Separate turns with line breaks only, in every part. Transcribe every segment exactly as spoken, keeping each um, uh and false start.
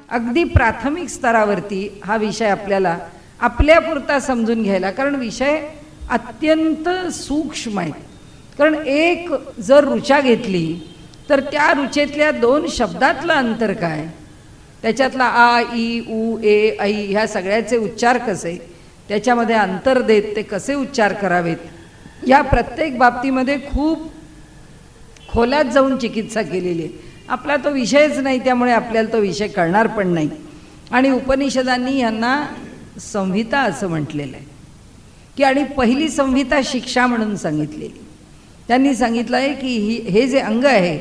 अगदी प्राथमिक स्तरावरती हा विषय आपल्याला आपल्यापुरता समजून घ्यायला, कारण विषय अत्यंत सूक्ष्म आहे. कारण एक जर ऋचा घेतली तर त्या ऋचेतल्या दोन शब्दातलं अंतर काय, त्याच्यातला आ ई उ ए ऐ ह्या सगळ्याचे उच्चार कसे, त्याच्यामध्ये अंतर देत ते कसे उच्चार करावेत, या प्रत्येक बाबतीमध्ये खूप खोलात जाऊन चिकित्सा केलेली आहे. आपला तो विषयच नाही, त्यामुळे आपल्याला तो विषय कळणार पण नाही. आणि उपनिषदांनी यांना संहिता असं म्हटलेलं आहे की, आणि पहिली संहिता शिक्षा म्हणून सांगितलेली. त्यांनी सांगितलं आहे की ही हे जे अंग आहे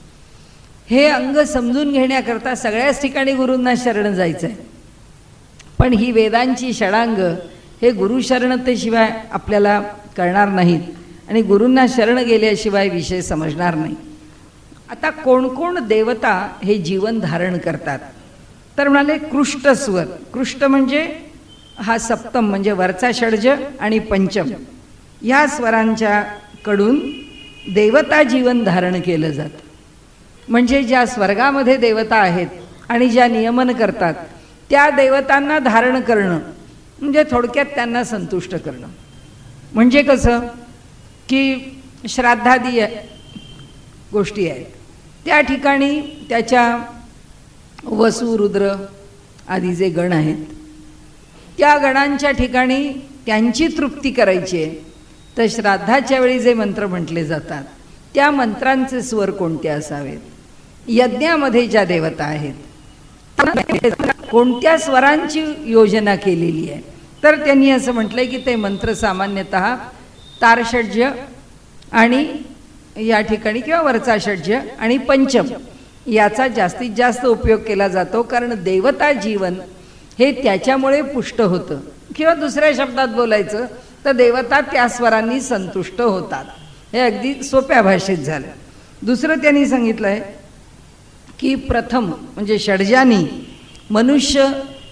हे अंग समजून घेण्याकरता सगळ्याच ठिकाणी गुरूंना शरण जायचं आहे. पण ही वेदांची षडांग हे गुरुशरणतेशिवाय आपल्याला कळणार नाहीत आणि गुरूंना शरण गेल्याशिवाय विषय समजणार नाही. आता कोण कोण देवता हे जीवन धारण करतात तर म्हणाले कृष्टस्वर. कृष्ट म्हणजे हा सप्तम म्हणजे वरचा षड्ज आणि पंचम या स्वरांच्या कडून देवता जीवन धारण केलं जातं. म्हणजे ज्या स्वर्गामध्ये देवता आहेत आणि ज्या नियमन करतात त्या देवतांना धारण करणं म्हणजे थोडक्यात त्यांना संतुष्ट करणं. म्हणजे कसं की श्राद्धादी गोष्टी आहेत त्या ठिकाणी त्याच्या वसु रुद्र आदी जे गण आहेत त्या गणांच्या ठिकाणी त्यांची तृप्ती करायची आहे. तर श्राद्धाच्या वेळी जे मंत्र म्हटले जातात त्या मंत्रांचे स्वर कोणते असावेत, यज्ञामध्ये ज्या देवता आहेत कोणत्या स्वरांची योजना केलेली आहे, तर त्यांनी असं म्हटलंय की ते मंत्र सामान्यतः तारषड्ज आणि या ठिकाणी किंवा वरचा षड्ज आणि पंचम याचा जास्तीत जास्त उपयोग केला जातो. कारण देवता जीवन हे त्याच्यामुळे पुष्ट होतं, किंवा दुसऱ्या शब्दात बोलायचं तर देवता त्या स्वरांनी संतुष्ट होतात. हे अगदी सोप्या भाषेत झालं. दुसरं त्यांनी सांगितलं आहे की प्रथम म्हणजे षड्जानी मनुष्य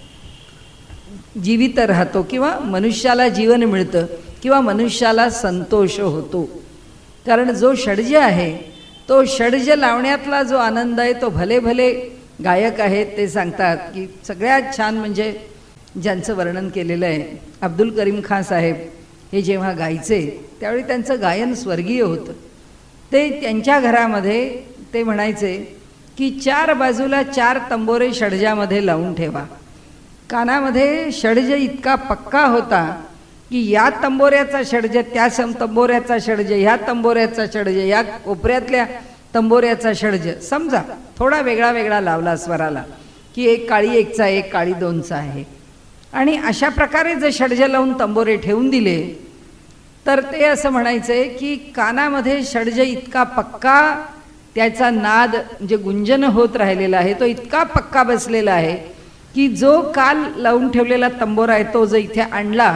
जीवित राहतो किंवा मनुष्याला जीवन मिळतं किंवा मनुष्याला संतोष होतो. कारण जो षड्ज आहे तो षड्ज लावण्यातला जो आनंद आहे तो भले भले गायक आहेत ते सांगतात की सगळ्यात छान म्हणजे ज्यांचं वर्णन केलेलं आहे अब्दुल करीम खान साहेब हे जेव्हा गायचे त्यावेळी त्यांचं गायन स्वर्गीय होतं. ते त्यांच्या घरामध्ये ते म्हणायचे की चार बाजूला चार तंबोरे षड्जामध्ये लावून ठेवा. कानामध्ये षड्ज इतका पक्का होता की या तंबोऱ्याचा षड्ज त्या सम तंबोऱ्याचा षड्ज ह्या तंबोऱ्याचा षड्ज या कोपऱ्यातल्या तंबोऱ्याचा षड्ज समजा थोडा वेगळा वेगळा लावला स्वराला की एक काळी एकचा एक काळी दोनचा आहे. आणि अशा प्रकारे जर षड्ज लावून तंबोरे ठेवून दिले तर ते असं म्हणायचे की कानामध्ये षड्ज इतका पक्का त्याचा नाद जे गुंजन होत राहिलेला आहे तो इतका पक्का बसलेला आहे की जो काल लावून ठेवलेला तंबोरा आहे तो जर इथे आणला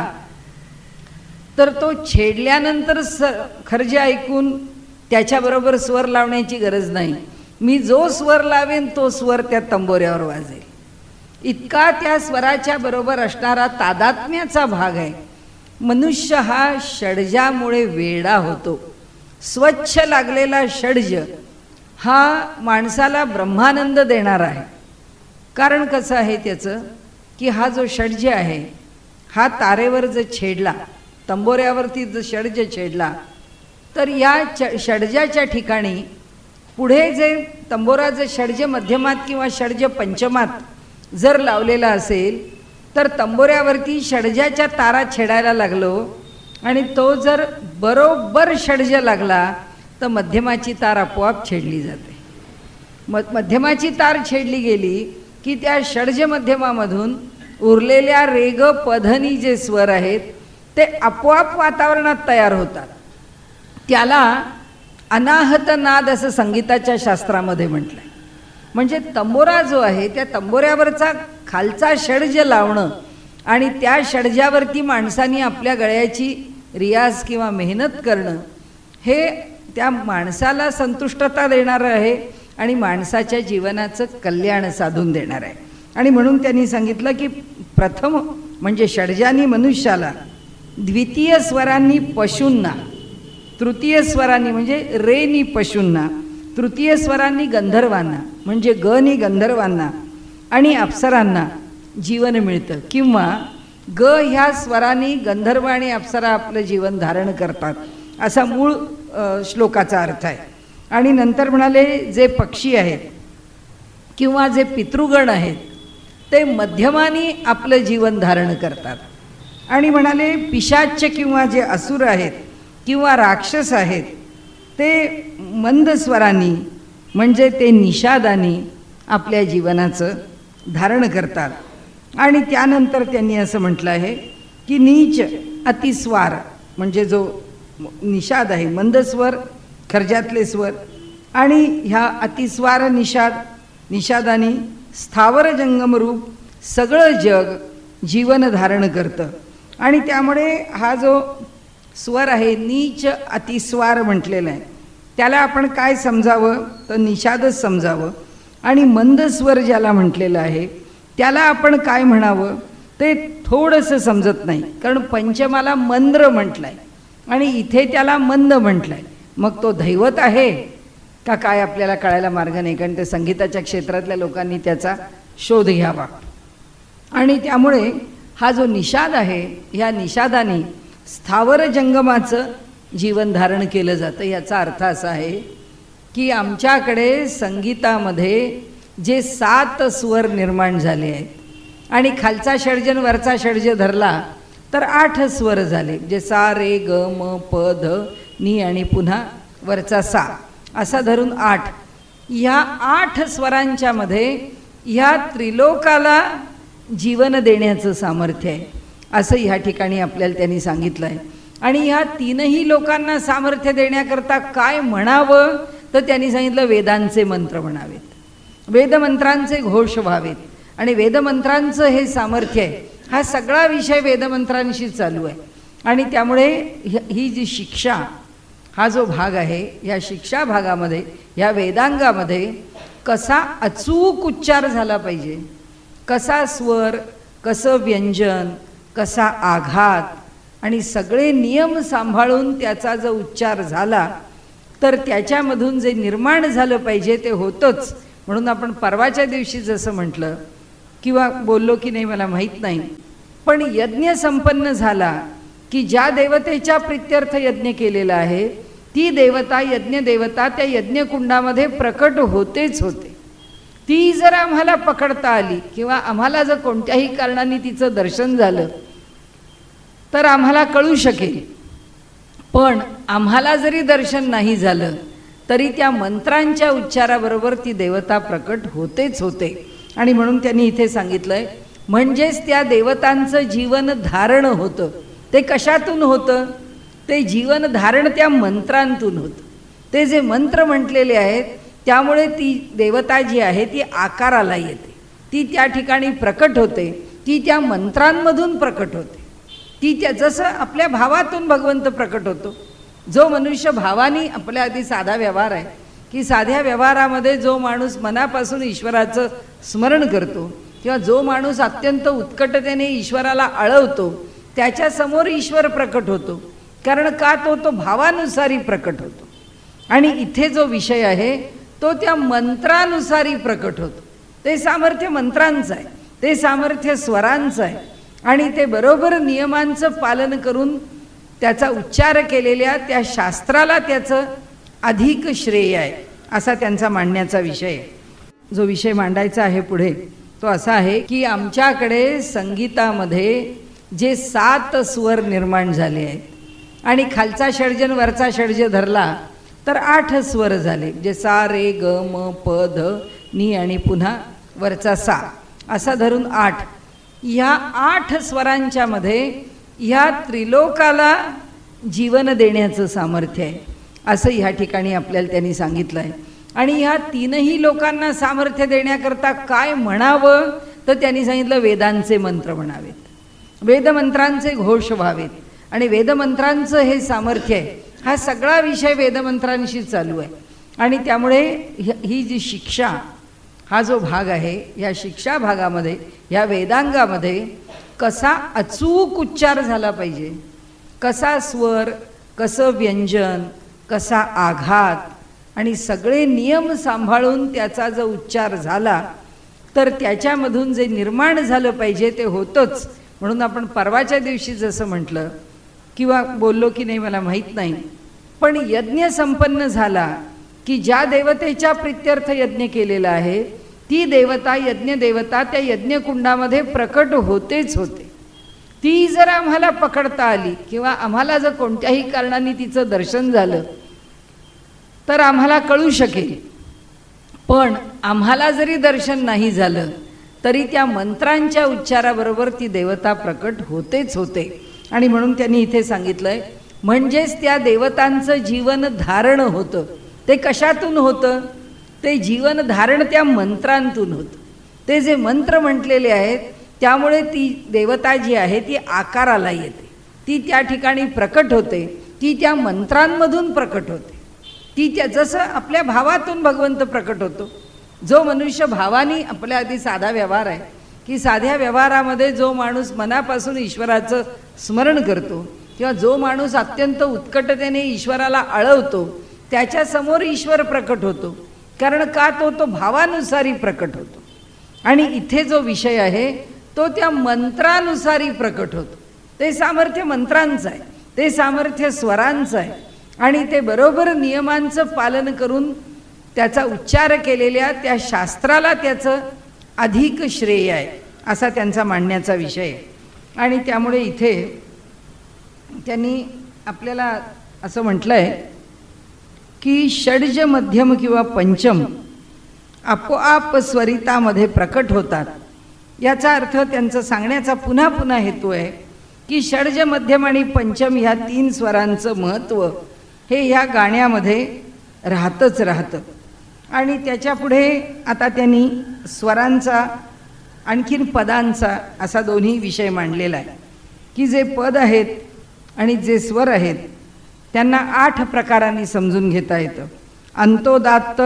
तर तो छेडल्यानंतर स खर्ज ऐकून त्याच्याबरोबर स्वर लावण्याची गरज नाही. मी जो स्वर लावेन तो स्वर त्या तंबोऱ्यावर वाजेल. इतका त्या स्वराच्या बरोबर असणारा तादात्म्याचा भाग आहे. मनुष्य हा षड्जामुळे वेडा होतो. स्वच्छ लागलेला षड्ज हा माणसाला ब्रह्मानंद देणारा आहे. कारण कसं आहे त्याचं की हा जो षड्ज आहे हा तारेवर जर छेडला तंबोऱ्यावरती जर षड्ज छेडला तर या च षड्जाच्या ठिकाणी पुढे जे तंबोरा जर षड्ज मध्यमात किंवा षड्ज पंचमात जर लावलेला असेल तर तंबोऱ्यावरती षड्जाच्या तारा छेडायला लागलो आणि तो जर बरोबर षड्ज लागला तर मध्यमाची तार आपोआप छेडली जाते. म मध्यमाची तार छेडली गेली की त्या षड्ज मध्यमामधून उरलेल्या रेग पधनी जे स्वर आहेत ते आपोआप वातावरणात तयार होतात. त्याला अनाहत नाद असं संगीताच्या शास्त्रामध्ये म्हटलंय. म्हणजे तंबोरा जो आहे त्या तंबोऱ्यावरचा खालचा षड्ज लावणं आणि त्या षड्जावरती माणसांनी आपल्या गळ्याची रियाज किंवा मेहनत करणं हे त्या माणसाला संतुष्टता देणारं आहे आणि माणसाच्या जीवनाचं कल्याण साधून देणार आहे. आणि म्हणून त्यांनी सांगितलं की प्रथम म्हणजे षड्जानी मनुष्याला, द्वितीय स्वरांनी पशूंना, तृतीय स्वरांनी म्हणजे रेनी पशूंना, तृतीय स्वरांनी गंधर्वांना म्हणजे गनी गंधर्वांना आणि अप्सरांना जीवन मिळतं, किंवा ग ह्या स्वरांनी गंधर्व आणि अप्सरा आपलं जीवन धारण करतात, असा मूळ श्लोकाचा अर्थ आहे. आणि नंतर म्हणाले जे पक्षी आहेत किंवा जे पितृगण आहेत ते मध्यमानी आपलं जीवन धारण करतात. आणि म्हणाले पिशाच्च किंवा जे असुर आहेत किंवा राक्षस आहेत ते मंद स्वरांनी म्हणजे ते निषादानी आपल्या जीवनाचं धारण करतात. आणि त्यानंतर त्यांनी असं म्हटलं आहे की नीच अतिस्वार म्हणजे जो निषाद आहे, मंदस्वर खर्जातले स्वर, आणि ह्या अतिस्वार निषाद निषादानी स्थावर जंगम रूप सगळं जग जीवन धारण करतं. आणि त्यामुळे हा जो स्वर आहे नीच अतिस्वार म्हटलेला आहे, त्याला आपण काय समजावं तर निषादच समजावं. आणि मंद स्वर ज्याला म्हटलेलं आहे त्याला आपण काय म्हणावं ते थोडंसं समजत नाही, कारण पंचमाला मंद्र म्हटलं आहे आणि इथे त्याला मंद म्हटलं आहे. मग तो दैवत आहे का काय आपल्याला कळायला मार्ग नाही, कारण ते संगीताच्या क्षेत्रातल्या लोकांनी त्याचा शोध घ्यावा. आणि त्यामुळे हा जो निषाद आहे ह्या निषादाने स्थावर जंगमाचं जीवन धारण केलं जातं. याचा अर्थ असा आहे की आमच्याकडे संगीतामध्ये जे सात स्वर निर्माण झाले आहेत आणि खालचा षड्ज वरचा षड्ज धरला तर आठ स्वर झाले, जे सा रे ग म प ध नी आणि पुन्हा वरचा सा असा धरून आठ. ह्या आठ स्वरांच्या मध्ये ह्या त्रिलोकाला जीवन देण्याचं सामर्थ्य आहे असं ह्या ठिकाणी आपल्याला त्यांनी सांगितलं आहे. आणि ह्या तीनही लोकांना सामर्थ्य देण्याकरता काय म्हणावं तर त्यांनी सांगितलं वेदांचे मंत्र म्हणावेत, वेदमंत्रांचे घोष व्हावेत. आणि वेदमंत्रांचं हे सामर्थ्य आहे, हा सगळा विषय वेदमंत्रांशी चालू आहे. आणि त्यामुळे ही जी शिक्षा हा जो भाग आहे या शिक्षा भागामध्ये या वेदांगामध्ये कसा अचूक उच्चार झाला पाहिजे, कसा स्वर, कसं व्यंजन, कसा आघात आणि सगळे नियम सांभाळून त्याचा जो उच्चार झाला तर त्याच्यामधून जे निर्माण झालं पाहिजे ते होतंच. म्हणून आपण परवाच्या दिवशी जसं म्हटलं किंवा बोललो की नाही मला माहीत नाही, पण यज्ञ संपन्न झाला की ज्या देवतेच्या प्रित्यर्थ यज्ञ केलेला आहे ती देवता यज्ञ देवता त्या यज्ञकुंडामध्ये प्रकट होतेच होते. ती जर आम्हाला पकडता आली किंवा आम्हाला जर कोणत्याही कारणाने तिचं दर्शन झालं तर आम्हाला कळू शकेल. पण आम्हाला जरी दर्शन नाही झालं तरी त्या मंत्रांच्या उच्चाराबरोबर ती देवता प्रकट होतेच होते. आणि म्हणून त्यांनी इथे सांगितलंय म्हणजेच त्या देवतांचं जीवन धारण होतं. ते कशातून होतं? ते जीवन धारण त्या मंत्रांतून होतं. ते जे मंत्र म्हटलेले आहेत त्यामुळे ती देवता जी आहे ती आकाराला येते, ती त्या ठिकाणी प्रकट होते, ती त्या मंत्रांमधून प्रकट होते. ती त्या जसं आपल्या भावातून भगवंत प्रकट होतो. जो मनुष्य भावानी आपल्या आधी साधा व्यवहार आहे की साध्या व्यवहारामध्ये जो माणूस मनापासून ईश्वराचं स्मरण करतो किंवा जो माणूस अत्यंत उत्कटतेने ईश्वराला आळवतो त्याच्यासमोर ईश्वर प्रकट होतो. कारण का तो तो भावानुसारी प्रकट होतो. आणि इथे जो विषय आहे तो त्या मंत्रानुसारी प्रकट होतो. ते सामर्थ्य मंत्रांचं आहे, ते सामर्थ्य स्वरांचं आहे आणि ते बरोबर नियमांचं पालन करून त्याचा उच्चार केलेल्या त्या शास्त्राला त्याचं अधिक श्रेय आहे असा त्यांचा मांडण्याचा विषय आहे. जो विषय मांडायचा आहे पुढे तो असा आहे की आमच्याकडे संगीतामध्ये जे सात स्वर निर्माण झाले आहेत आणि खालचा षड्ज वरचा षड्ज धरला तर आठ स्वर झाले, जे सा रे ग म प ध नी आणि पुन्हा वरचा सा असा धरून आठ. ह्या आठ स्वरांच्या मध्ये ह्या त्रिलोकाला जीवन देण्याचं सामर्थ्य आहे असं ह्या ठिकाणी आपल्याला त्यांनी सांगितलं आहे. आणि ह्या तीनही लोकांना सामर्थ्य देण्याकरता काय म्हणावं तर त्यांनी सांगितलं वेदांचे मंत्र म्हणावेत, वेदमंत्रांचे घोष व्हावेत. आणि वेदमंत्रांचं हे सामर्थ्य आहे, हा सगळा विषय वेदमंत्रांशी चालू आहे. आणि त्यामुळे ही जी शिक्षा हा जो भाग आहे या शिक्षा भागामध्ये या वेदांगामध्ये कसा अचूक उच्चार झाला पाहिजे, कसा स्वर, कसं व्यंजन, कसा आघात आणि सगळे नियम सांभाळून त्याचा जो उच्चार झाला तर त्याच्यामधून जे निर्माण झालं पाहिजे ते होतंच. म्हणून आपण परवाच्या दिवशी जसं म्हटलं किंवा बोललो की नाही मला माहीत नाही, पण यज्ञ संपन्न झाला की ज्या देवतेच्या प्रित्यर्थ यज्ञ केलेला आहे ती देवता, यज्ञ देवता त्या यज्ञकुंडामध्ये प्रकट होतेच होते. ती जर आम्हाला पकडता आली किंवा आम्हाला जर कोणत्याही कारणाने तिचं दर्शन झालं तर आम्हाला कळू शकेल. पण आम्हाला जरी दर्शन नाही झालं तरी त्या मंत्रांच्या उच्चाराबरोबर ती देवता प्रकट होतेच होते. आणि म्हणून त्यांनी इथे सांगितलंय, म्हणजेच त्या देवतांचं जीवन धारण होतं. ते कशातून होतं? ते जीवन धारण त्या मंत्रांतून होतं. ते जे मंत्र म्हटलेले आहेत त्यामुळे ती देवता जी आहे ती आकाराला येते, ती त्या ठिकाणी प्रकट होते, ती त्या मंत्रांमधून प्रकट होते. ती त्या जसं आपल्या भावातून भगवंत प्रकट होतो. जो मनुष्य भावानी, आपल्या आधी साधा व्यवहार आहे की साध्या व्यवहारामध्ये जो माणूस मनापासून ईश्वराचं स्मरण करतो किंवा जो माणूस अत्यंत उत्कटतेने ईश्वराला आळवतो त्याच्यासमोर ईश्वर प्रकट होतो. कारण का? तो तो भावानुसारी प्रकट होतो. आणि इथे जो विषय आहे तो त्या मंत्रानुसारी प्रकट होतो. ते सामर्थ्य मंत्रांचं आहे, ते सामर्थ्य स्वरांचं आहे आणि ते बरोबर नियमांचं पालन करून त्याचा उच्चार केलेल्या त्या शास्त्राला त्याचं अधिक श्रेय आहे असा त्यांचा मांडण्याचा विषय आहे. आणि त्यामुळे इथे त्यांनी आपल्याला असं म्हटलं आहे की षड्ज, मध्यम किंवा पंचम आपोआप स्वरितामध्ये प्रकट होतात. याचा अर्थ त्यांचं सांगण्याचा पुन्हा पुन्हा हेतू आहे की षड्ज, मध्यम आणि पंचम ह्या तीन स्वरांचं महत्त्व हे ह्या गाण्यामध्ये राहतच राहतं. आणि त्याच्या पुढे आता त्यांनी स्वरांचा आणखीन पदांचा असा दोन्ही विषय मांडलेला आहे की जे पद आहेत आणि जे स्वर आहेत त्यांना आठ प्रकारांनी समजून घेता येतं. अंतोदात्त,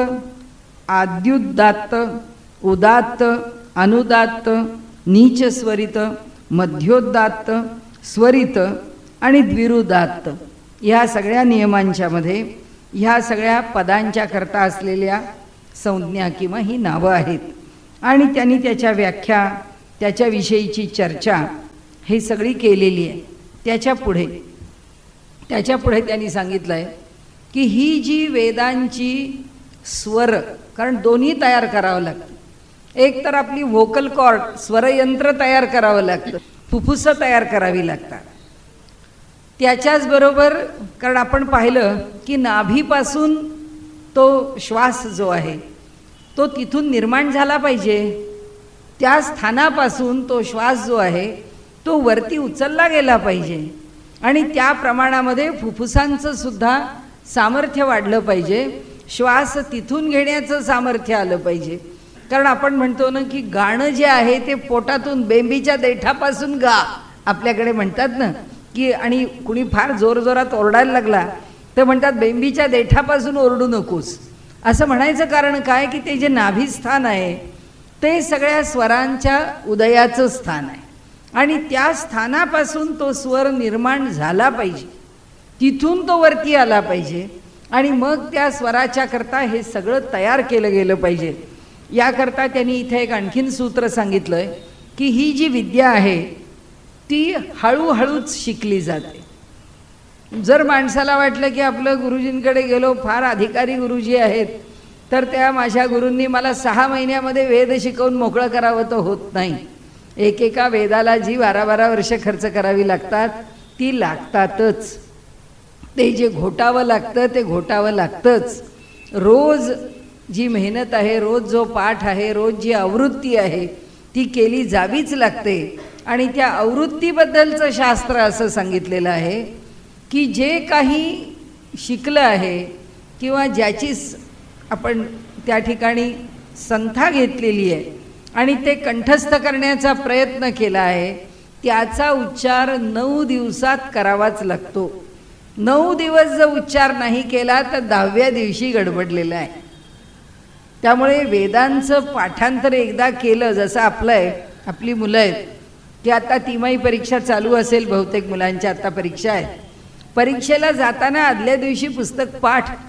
आद्युदात्त, उदात्त, अनुदात्त, नीचस्वरित, मध्योदात्त, स्वरित आणि द्विरुदात्त. ह्या सगळ्या नियमांच्या मध्ये ह्या सगळ्या पदांच्या करता असलेल्या संज्ञा किंवा ही नावं आहेत. आणि त्यांनी त्याच्या व्याख्या, त्याच्याविषयीची चर्चा हे सगळी केलेली आहे. त्याच्या पुढे त्याच्या पुढे त्यांनी सांगितलं आहे की ही जी वेदांची स्वर, कारण दोन्ही तयार करावं लागतं. एक तर आपली व्होकल कॉर्ड, स्वरयंत्र तयार करावं लागतं, फुफ्फुसं तयार करावी लागतात. त्याच्याचबरोबर कारण आपण पाहिलं की नाभीपासून तो श्वास जो आहे तो तिथून निर्माण झाला पाहिजे. त्या स्थानापासून तो श्वास जो आहे तो वरती उचलला गेला पाहिजे आणि त्या प्रमाणामध्ये फुफ्फुसांचं सुद्धा सामर्थ्य वाढलं पाहिजे. श्वास तिथून घेण्याचं सामर्थ्य आलं पाहिजे. कारण आपण म्हणतो ना की गाणं जे आहे ते पोटातून, बेंबीच्या देठापासून गा, आपल्याकडे म्हणतात ना की, आणि कुणी फार जोरजोरात ओरडायला लागला तर म्हणतात बेंबीच्या देठापासून ओरडू नकोस. असं म्हणायचं कारण काय की ते जे नाभिस्थान आहे ते सगळ्या स्वरांच्या उदयाचं स्थान आहे आणि त्या स्थानापासून तो स्वर निर्माण झाला पाहिजे, तिथून तो वरती आला पाहिजे आणि मग त्या स्वराच्या करता हे सगळं तयार केलं गेलं पाहिजे. याकरता त्यांनी इथे एक आणखीन सूत्र सांगितलंय की ही जी विद्या आहे ती हळूहळूच शिकली जाते. जर माणसाला वाटलं की आपलं गुरुजींकडे गेलो, फार अधिकारी गुरुजी आहेत, तर त्या माझ्या गुरूंनी मला सहा महिन्यामध्ये वेद शिकवून मोकळं करावं, तर होत नाही. एकेका वेदाला जी बारा बारा वर्ष खर्च करावी लागतात ती लागतातच. ते जे घोटावं लागतं ते घोटावं लागतंच. रोज जी मेहनत आहे, रोज जो पाठ आहे, रोज जी आवृत्ती आहे ती केली जावीच लागते. आणि त्या आवृत्तीबद्दलचं शास्त्र असं सांगितलेलं आहे की जे काही शिकलं आहे किंवा ज्याची आपण त्या ठिकाणी संथा घेतलेली आहे आणि ते कंठस्थ करण्याचा प्रयत्न केला आहे त्याचा उच्चार नऊ दिवसात करावाच लागतो. नऊ दिवस जर उच्चार नाही केला तर दहाव्या दिवशी गडबडलेला आहे. त्यामुळे वेदांचं पाठांतर एकदा केलं, जसं आपलं आहे, आपली मुलं आहेत की आता तिमाही परीक्षा चालू असेल, बहुतेक मुलांच्या आता परीक्षा आहेत. परीक्षेला जाताना आदल्या दिवशी पुस्तक पाठ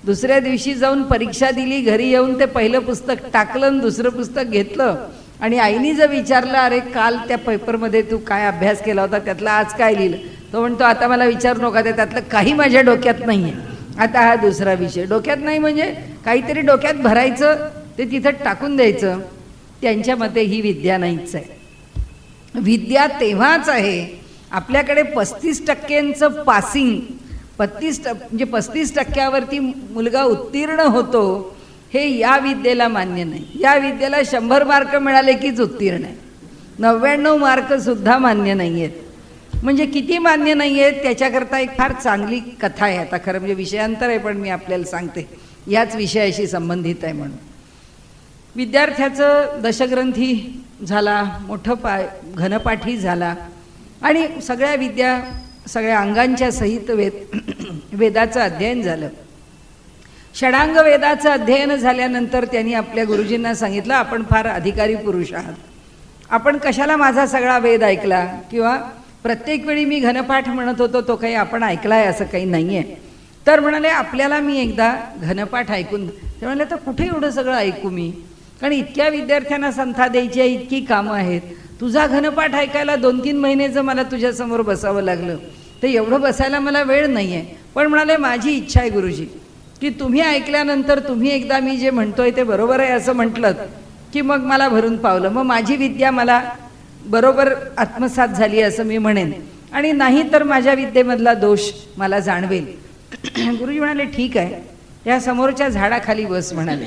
दुसऱ्या दिवशी जाऊन परीक्षा दिली, घरी येऊन ते पहिलं पुस्तक टाकलं आणि दुसरं पुस्तक घेतलं आणि आईनी जर विचारलं, अरे काल त्या पेपरमध्ये तू काय अभ्यास केला होता, त्यातलं आज काय लिहिलं, तो म्हणतो आता मला विचारू नका, ते त्यातलं काही माझ्या डोक्यात नाही आहे, आता हा दुसरा विषय. डोक्यात नाही म्हणजे काहीतरी डोक्यात भरायचं, ते तिथं टाकून द्यायचं. त्यांच्या मते ही विद्या नाहीच आहे. विद्या तेव्हाच आहे आपल्याकडे पस्तीस टक्क्यांचं पासिंग, पस्तीस म्हणजे पस्तीस टक्क्यावरती मुलगा उत्तीर्ण होतो, हे या विद्येला मान्य नाही. या विद्येला शंभर मार्क मिळाले कीच उत्तीर्ण आहे, नव्याण्णव मार्कसुद्धा मान्य नाही आहेत. म्हणजे किती मान्य नाही आहेत त्याच्याकरता एक फार चांगली कथा आहे. आता खरं म्हणजे विषयांतर आहे, पण मी आपल्याला सांगते, याच विषयाशी संबंधित आहे म्हणून. विद्यार्थ्याचं दशग्रंथी झाला, मोठं पा घनपाठी झाला आणि सगळ्या विद्या सगळ्या अंगांच्या सहित वेद वेदाचं अध्ययन झालं. षडांग वेदाचं अध्ययन झाल्यानंतर त्यांनी आपल्या गुरुजींना सांगितलं, आपण फार अधिकारी पुरुष आहात, आपण कशाला माझा सगळा वेद ऐकला, किंवा प्रत्येक वेळी मी घनपाठ म्हणत होतो तो काही आपण ऐकलाय असं काही नाही आहे. तर म्हणाले आपल्याला मी एकदा घनपाठ ऐकून. ते म्हणाले तर कुठे एवढं सगळं ऐकू मी, कारण इतक्या विद्यार्थ्यांना संथा द्यायची आहे, इतकी कामं आहेत, तुझा घनपाठ ऐकायला दोन तीन महिनेचं मला तुझ्यासमोर बसावं लागलं, तर एवढं बसायला मला वेळ नाही आहे. पण म्हणाले माझी इच्छा आहे गुरुजी की तुम्ही ऐकल्यानंतर तुम्ही एकदा मी जे म्हणतोय ते बरोबर आहे असं म्हटलं की मग मला भरून पावलं, मग माझी विद्या मला बरोबर आत्मसात झाली असं मी म्हणेन, आणि नाही तर माझ्या विद्येमधला दोष मला जाणवेल. गुरुजी म्हणाले ठीक आहे, त्या समोरच्या झाडाखाली बस म्हणाले.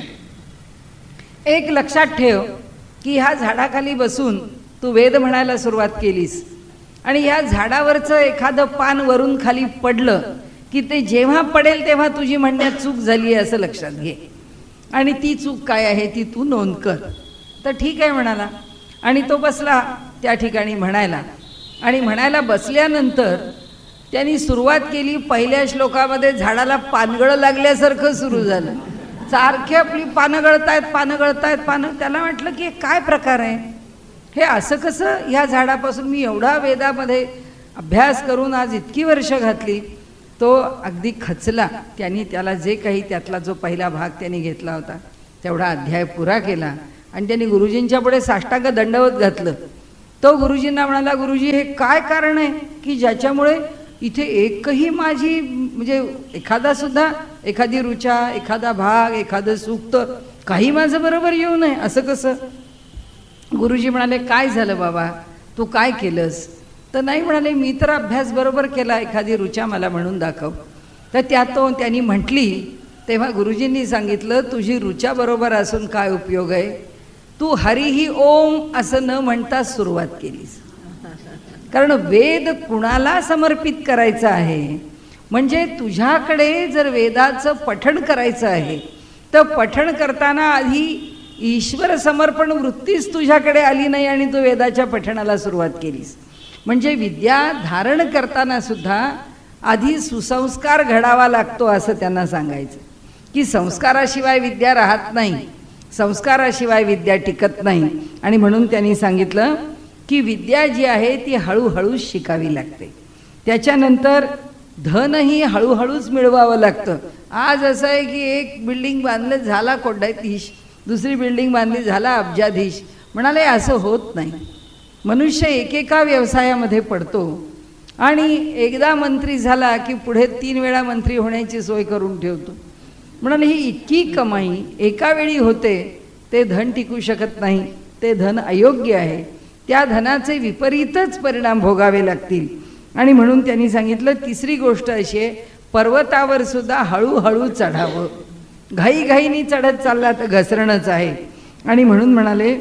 एक लक्षात ठेव की ह्या झाडाखाली बसून तू वेद म्हणायला सुरुवात केलीस आणि ह्या झाडावरचं एखादं पान वरून खाली पडलं की ते जेव्हा पडेल तेव्हा तुझी म्हणण्यात चूक झाली आहे असं लक्षात घे, आणि ती चूक काय आहे ती तू नोंद कर. तर ठीक आहे म्हणाला, आणि तो बसला त्या ठिकाणी म्हणायला. आणि म्हणायला बसल्यानंतर त्यांनी सुरुवात केली, पहिल्या श्लोकामध्ये झाडाला पानगळ लागल्यासारखं सुरू झालं, सारखे आपली पानं गळतायत पानं गळतायत पानं. त्याला म्हटलं की काय प्रकार आहे हे, असं कसं, ह्या झाडापासून मी एवढा वेदामध्ये अभ्यास करून आज इतकी वर्ष घातली. तो अगदी खचला. त्यांनी त्याला जे काही त्यातला जो पहिला भाग त्यांनी घेतला होता तेवढा अध्याय पुरा केला आणि त्यांनी गुरुजींच्या पुढे साष्टांग दंडवत घातलं. तो गुरुजींना म्हणाला, गुरुजी हे काय कारण आहे की ज्याच्यामुळे इथे एकही माझी म्हणजे एखादा सुद्धा एखादी ऋचा, एखादा भाग, एखादं सूक्त काही माझं बरोबर येऊ नये, असं कसं. गुरुजी म्हणाले काय झालं बाबा, तू काय केलंस. तर नाही म्हणाले, मी तर अभ्यास बरोबर केला, एखादी ऋचा मला म्हणून दाखव. तर त्यातून त्यांनी म्हटली, तेव्हा गुरुजींनी सांगितलं तुझी ऋचा बरोबर असून काय उपयोग आहे, तू हरिही ओम असं न म्हणता सुरुवात केलीस. कारण वेद कुणाला समर्पित करायचं आहे, म्हणजे तुझ्याकडे जर वेदाचं पठण करायचं आहे तर पठण करताना आधी ईश्वर समर्पण वृत्तीच तुझ्याकडे आली नाही आणि तू वेदाच्या पठणाला सुरुवात केलीस. म्हणजे विद्या धारण करताना सुद्धा आधी सुसंस्कार घडावा लागतो असं त्यांना सांगायचं, की संस्काराशिवाय विद्या राहत नाही, संस्काराशिवाय विद्या टिकत नाही. आणि म्हणून त्यांनी सांगितलं की विद्या जी आहे ती हळूहळू शिकावी लागते. त्याच्यानंतर धनही हळूहळूच मिळवावं लागतं. आज असं आहे की एक बिल्डिंग बांधलं झाला कोट्याधीश, दुसरी बिल्डिंग बांधली झाला अब्जाधीश. म्हणाले असं होत नाही. मनुष्य एकेका व्यवसायामध्ये पडतो आणि एकदा मंत्री झाला की पुढे तीन वेळा मंत्री होण्याची सोय करून ठेवतो. म्हणाले ही इतकी कमाई एका वेळी होते, ते धन टिकू शकत नाही, ते धन अयोग्य आहे, त्या धनाचे विपरीतच परिणाम भोगावे लागतील. आणि म्हणून त्यांनी सांगितलं तिसरी गोष्ट अशी आहे, पर्वतावर सुद्धा हळूहळू चढावं, घाईघाईनी चढत चालला तर घसरणच आहे. आणि म्हणून म्हणाले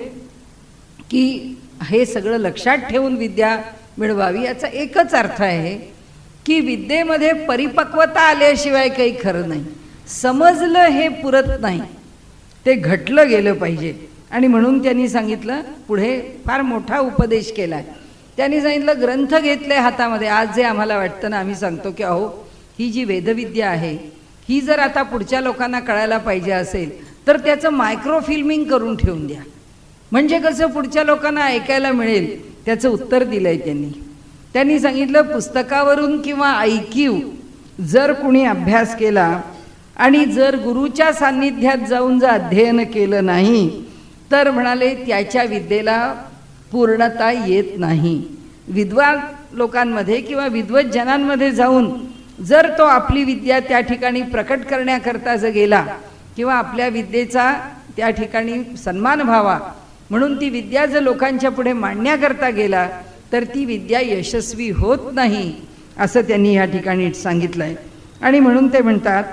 की हे सगळं लक्षात ठेवून विद्या मिळवावी. याचा एकच अर्थ आहे की विद्येमध्ये परिपक्वता आल्याशिवाय काही खरं नाही, समजलं हे पुरत नाही, ते घटलं गेलं पाहिजे. आणि म्हणून त्यांनी सांगितलं, पुढे फार मोठा उपदेश केला. त्यांनी सांगितलं ग्रंथ घेतले हातामध्ये. आज जे आम्हाला वाटतं ना, आम्ही सांगतो की अहो ही जी वेदविद्या आहे ही जर आता पुढच्या लोकांना कळायला पाहिजे असेल तर त्याचं मायक्रोफिल्मिंग करून ठेवून द्या, म्हणजे कसं पुढच्या लोकांना ऐकायला मिळेल. त्याचं उत्तर दिलंय त्यांनी. त्यांनी सांगितलं पुस्तकावरून किंवा ऐकीव जर कुणी अभ्यास केला आणि जर गुरुच्या सान्निध्यात जाऊन जर अध्ययन केलं नाही तर म्हणाले त्याच्या विद्येला पूर्णता येत नाही. विद्वान लोकांमध्ये किंवा विद्वत जनांमध्ये जाऊन जर तो आपली विद्या त्या ठिकाणी प्रकट करण्याकरता जर गेला किंवा आपल्या विद्येचा त्या ठिकाणी सन्मान व्हावा म्हणून ती विद्या जर लोकांच्या पुढे मांडण्याकरता गेला तर ती विद्या यशस्वी होत नाही असं त्यांनी या ठिकाणी सांगितलं आहे. आणि म्हणून ते म्हणतात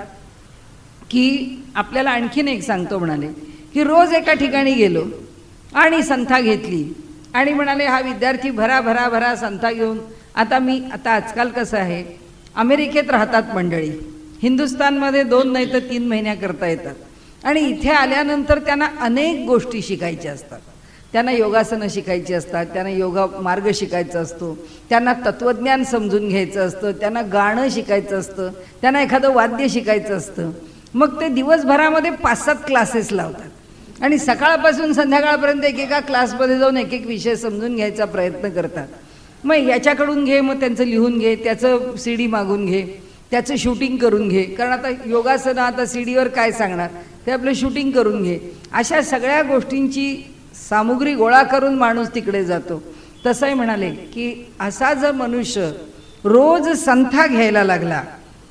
की आपल्याला आणखीन एक सांगतो म्हणाले की रोज एका ठिकाणी गेलो आणि संथा घेतली आणि म्हणाले हा विद्यार्थी भरा भरा भरा संथा घेऊन आता मी आता आजकाल कसं आहे अमेरिकेत राहतात मंडळी, हिंदुस्थानमध्ये दोन नाही तर तीन महिन्या करता येतात आणि इथे आल्यानंतर त्यांना अनेक गोष्टी शिकायच्या असतात. त्यांना योगासनं शिकायची असतात, त्यांना योगा मार्ग शिकायचा असतो, त्यांना तत्त्वज्ञान समजून घ्यायचं असतं, त्यांना गाणं शिकायचं असतं, त्यांना एखादं वाद्य शिकायचं असतं. मग ते दिवसभरामध्ये पाच सात क्लासेस लावतात आणि सकाळपासून संध्याकाळपर्यंत एकेका क्लासमध्ये जाऊन एक एक विषय समजून घ्यायचा प्रयत्न करतात. मग याच्याकडून घे, मग त्यांचं लिहून घे, त्याचं सी डी मागून घे, त्याचं शूटिंग करून घे, कारण आता योगासनं आता सी डीवर काय सांगणार ते आपलं शूटिंग करून घे. अशा सगळ्या गोष्टींची सामुग्री गोळा करून माणूस तिकडे जातो. तसंही म्हणाले की असा जर मनुष्य रोज संथा घ्यायला लागला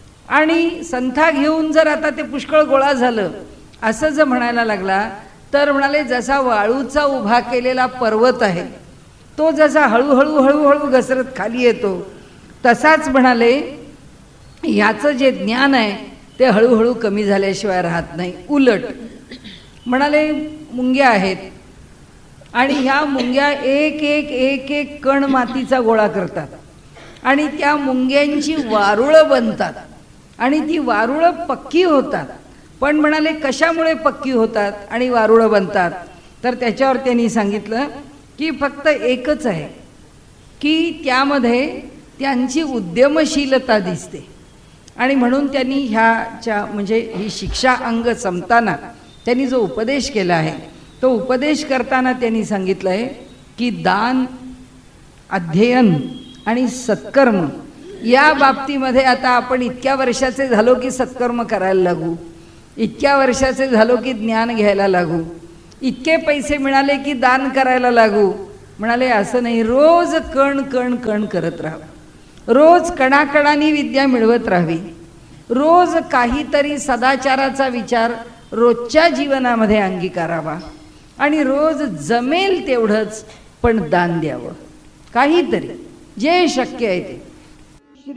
आणि संथा घेऊन जर आता ते पुष्कळ गोळा झालं असं जर म्हणायला लागला तर म्हणाले जसा वाळूचा उभा केलेला पर्वत आहे तो जसा हळूहळू हळूहळू घसरत खाली येतो तसाच म्हणाले याचं जे ज्ञान आहे ते हळूहळू कमी झाल्याशिवाय राहत नाही. उलट म्हणाले मुंग्या आहेत आणि ह्या मुंग्या एक एक एक एक कण मातीचा गोळा करतात आणि त्या मुंग्यांची वारुळं बनतात आणि ती वारुळं पक्की होतात. पण म्हणाले कशामुळे पक्की होतात आणि वारुळं बनतात तर त्याच्यावर त्यांनी सांगितलं की फक्त एकच आहे की त्यामध्ये त्यांची उद्यमशीलता दिसते. आणि म्हणून त्यांनी ह्याच्या म्हणजे ही शिक्षा अंग संपताना त्यांनी जो उपदेश केला आहे तो उपदेश करताना त्यांनी सांगितलं आहे की दान, अध्ययन आणि सत्कर्म या बाबतीमध्ये आता आपण इतक्या वर्षाचे झालो की सत्कर्म करायला लागू, इतक्या वर्षाचे झालो की ज्ञान घ्यायला लागू, इतके पैसे मिळाले की दान करायला लागू. म्हणाले असं नाही, रोज कण कण कण करत राहा, रोज कणाकणांनी विद्या मिळवत राहावी, रोज काहीतरी सदाचाराचा विचार रोजच्या जीवनामध्ये अंगीकारावा आणि रोज जमेल तेवढंच पण दान द्यावं, काहीतरी जे शक्य आहे ते.